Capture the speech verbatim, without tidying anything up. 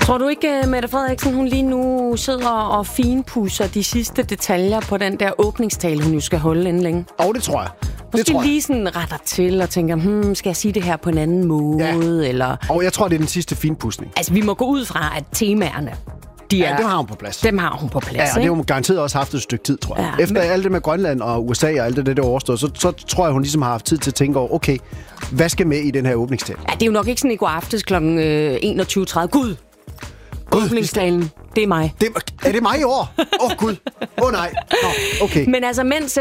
Tror du ikke, Mette Frederiksen, hun lige nu sidder og finpudser de sidste detaljer på den der åbningstale, hun jo skal holde inden længe? Åh, oh, det tror jeg. Måske det tror jeg. lige sådan retter til og tænker, hmm, skal jeg sige det her på en anden måde? Ja. Eller... Og jeg tror, det er den sidste finpudsning. Altså, vi må gå ud fra, at temaerne, de er... Ja, dem har hun på plads. Dem har hun på plads, Ja, og det har hun garanteret også haft et stykke tid, tror jeg. Ja, Efter men... alt det med Grønland og U S A og alt det, det der overstået, så, så tror jeg, hun ligesom har haft tid til at tænke over, okay, hvad skal med i den her åbningstale? Ja, det er jo nok ikke sådan i går aftes klokken enogtyve tredive. Gud! Åbningstalen, det er mig. Det, er det mig i år? Åh, oh, Gud. Åh, oh, nej. Nå, okay. Men altså, mens